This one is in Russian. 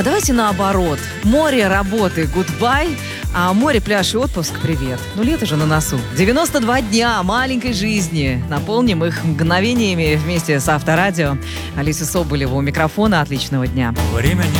А давайте наоборот. Море работы, гудбай, а море, пляж и отпуск, привет. Ну, лето же на носу. 92 дня маленькой жизни. Наполним их мгновениями вместе с Авторадио. Алиса Соболева у микрофона. Отличного дня. Время не